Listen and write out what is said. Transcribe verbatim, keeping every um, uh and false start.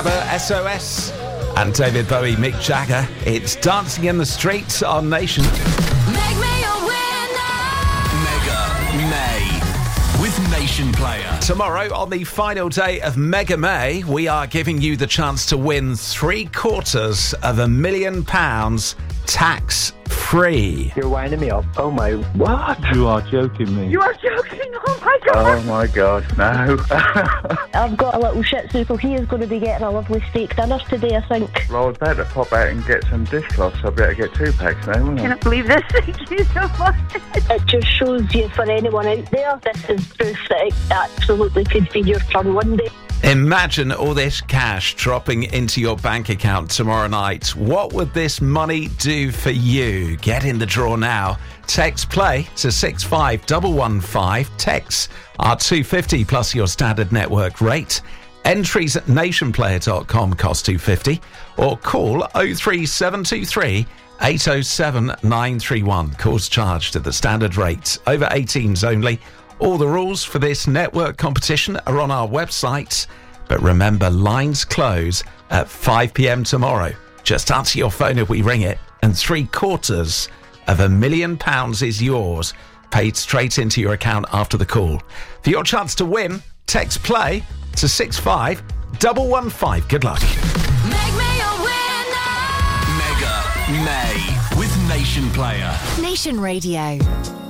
ABBA, S O S, and David Bowie, Mick Jagger. It's Dancing in the Streets on Nation. Make me a winner. Mega May with Nation Player. Tomorrow, on the final day of Mega May, we are giving you the chance to win three quarters of a million pounds tax-free. You're winding me up. Oh my... What? You are joking me. You are joking? Oh my God. Oh my God, no. I've got a little shih tzu, so he is going to be getting a lovely steak dinner today, I think. Well, I'd better pop out and get some dishcloths. I'd better get two packs now, wouldn't I? Can't believe this. Thank you so much. It just shows you, for anyone out there, this is proof that it absolutely could be your turn one day. Imagine all this cash dropping into your bank account tomorrow night. What would this money do for you? Get in the draw now. Text play to six five one one five. Texts are two fifty plus your standard network rate. Entries at nationplayer dot com cost two fifty, or call oh three seven two three eight oh seven nine three one. Calls charged at the standard rate. Over eighteens only. All the rules for this network competition are on our website. But remember, lines close at five p.m. tomorrow. Just answer your phone if we ring it, and three quarters of a million pounds is yours, paid straight into your account after the call. For your chance to win, text play to six five one one five. Good luck. Make me a winner. Mega May with Nation Player. Nation Radio.